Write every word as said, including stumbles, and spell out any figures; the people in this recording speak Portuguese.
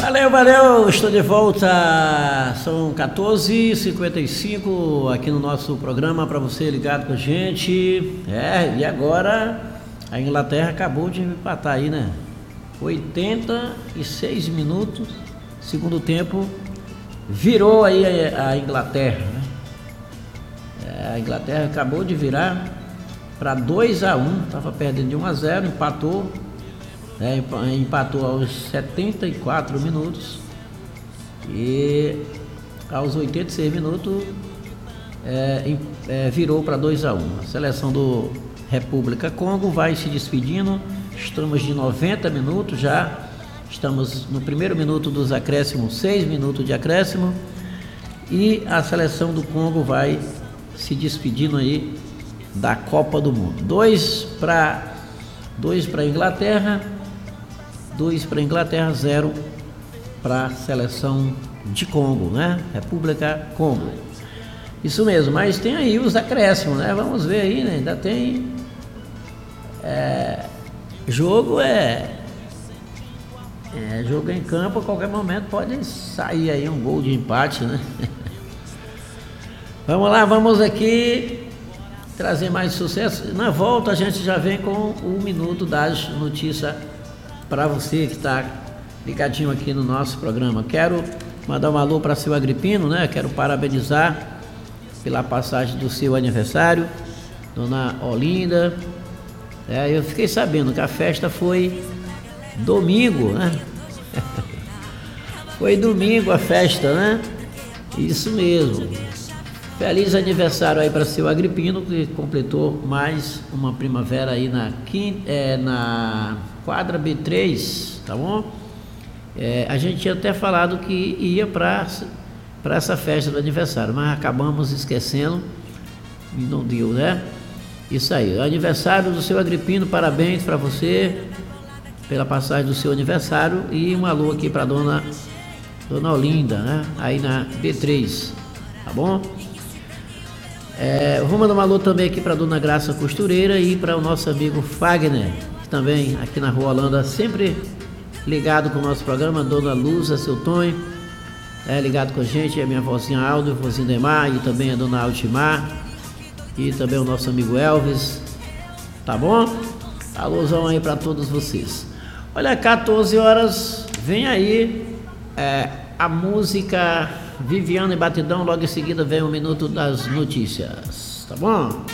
Valeu, valeu, estou de volta, são quatorze e cinquenta e cinco aqui no nosso programa para você ligado com a gente. É, e agora a Inglaterra acabou de empatar aí, né? oitenta e seis minutos, segundo tempo, virou aí a, a Inglaterra, né? É, a Inglaterra acabou de virar para dois a um, estava perdendo de um a zero, empatou. É, empatou aos setenta e quatro minutos e aos oitenta e seis minutos é, é, virou para dois a um. A seleção do República Congo vai se despedindo. Estamos de noventa minutos já. Estamos no primeiro minuto dos acréscimos, seis minutos de acréscimo. E a seleção do Congo vai se despedindo aí da Copa do Mundo. Dois para dois para a Inglaterra. dois para a Inglaterra, zero para a seleção de Congo, né? República Congo. Isso mesmo, mas tem aí os acréscimos, né? Vamos ver aí, né? Ainda tem... É, jogo é... é... Jogo em campo, a qualquer momento pode sair aí um gol de empate, né? Vamos lá, vamos aqui trazer mais sucesso. Na volta a gente já vem com o Minuto das Notícias para você que está ligadinho aqui no nosso programa. Quero mandar um alô para seu Agripino, né? Quero parabenizar pela passagem do seu aniversário, dona Olinda. É, eu fiquei sabendo que a festa foi domingo, né? Foi domingo a festa, né? Isso mesmo. Feliz aniversário aí para seu Agripino, que completou mais uma primavera aí na quinta, é, na quadra B três, tá bom? É, a gente tinha até falado que ia para para essa festa do aniversário, mas acabamos esquecendo e não deu, né? Isso aí, aniversário do seu Agripino, parabéns para você pela passagem do seu aniversário e um alô aqui para dona dona Olinda, né? Aí na B três, tá bom? É, vou mandar um alô também aqui para dona Graça Costureira e para o nosso amigo Fagner, que também aqui na Rua Holanda, sempre ligado com o nosso programa, dona Luza, seu Tonho, é, ligado com a gente, a minha vozinha Aldo, a vozinha Demar e também a dona Altimar e também o nosso amigo Elvis, tá bom? Alôzão aí para todos vocês. Olha, quatorze horas, vem aí é, a música Viviane Batidão, logo em seguida vem o Minuto das Notícias, tá bom?